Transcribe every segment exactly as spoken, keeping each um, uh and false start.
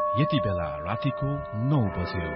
यति बेला रातिको नौ बज्यो।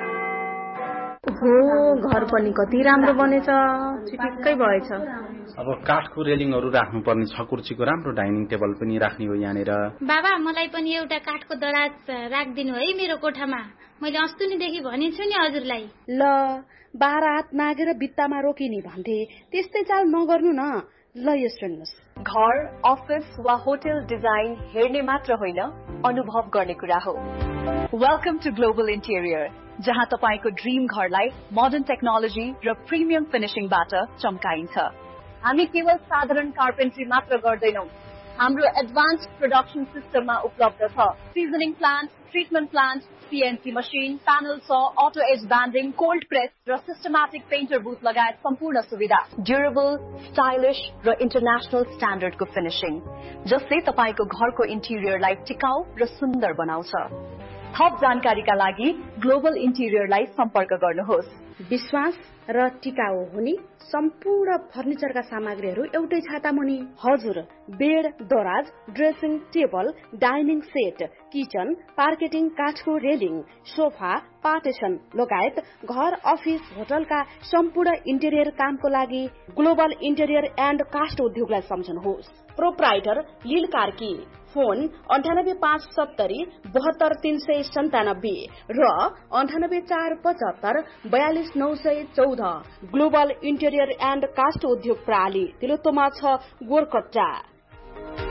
हो घर पनि कति राम्रो बनेछ, चिटिक्कै भएछ। अब काठको रेलिङहरू राख्नु पर्ने छ, कुर्सीको राम्रो डाइनिङ टेबल पनि राख्ने हो यहाँनिर। बाबा मलाई पनि एउटा काठको दराज राखिदिनु है मेरो कोठामा, मैले अस्तिदेखि भनेछु नि हजुरलाई। ल बाह्र हात मागेर बित्तामा रोकिने भन्थे, त्यस्तै चाल नगर्नु न। ल यो सुन्नुस्, घर अफिस वा होटल डिजाइन हेर्ने मात्र होइन, अनुभव गर्ने कुरा हो। वेलकम टु ग्लोबल इन्टेरियर, जहाँ तपाईको ड्रीम घरलाई मोडर्न टेक्नोलोजी र प्रिमियम फिनिशिङबाट चम्काइन्छ। हामी केवल साधारण कार्पेन्ट्री मात्र गर्दैनौं, हाम्रो एडभान्स प्रोडक्सन सिस्टममा उपलब्ध छ। Seasoning plant, treatment plant, CNC machine, panel saw, auto as banding, cold press र सिस्टमेटिक पेन्टर बुथ लगायत सम्पूर्ण सुविधा। ड्युरेबल, स्टाइलिश र इन्टरनेशनल स्ट्यान्डर्डको फिनिशिङ, जसले तपाईको घरको इन्टिरियरलाई टिकाउ र सुन्दर बनाउँछ। थप जानकारीका लागि ग्लोबल इन्टिरियरलाई सम्पर्क गर्नुहोस्। विश्वास र टिकाउ हुने सम्पूर्ण फर्निचरका सामग्रीहरू एउटै छाता मुनि। हजुर, बेड, दराज, dressing table, dining set, kitchen, पार्केटिङ, काठको रेलिङ, सोफा, पार्टिसन लगायत घर, अफिस, होटलका सम्पूर्ण इन्टेरियर कामको लागि ग्लोबल इन्टेरियर एन्ड कास्ट उद्योगलाई सम्झनुहोस्। प्रोप्राइटर लील कार्की, फोन अन्ठानब्बे पाँच सत्तरी बहत्तर तीन सय सन्तानब्बे र अन्ठानब्बे चार पचहत्तर बयालिस नौ सय चौध। ग्लोबल इन्टेरियर एन्ड कास्ट उद्योग प्रणाली तिलोत्तमा छ गोरकट्टा।